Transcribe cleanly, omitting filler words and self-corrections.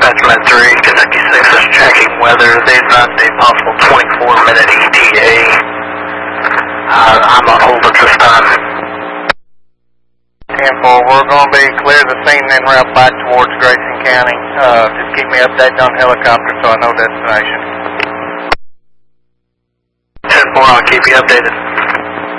Dispatch Med 3, Kentucky 6 is checking weather. They advised a possible 24-minute ETA. I'm on hold at this time. 10-4, we're going to be clear the scene and route back towards Grayson County. Just keep me updated on helicopter so I know destination. 10-4, I'll keep you updated.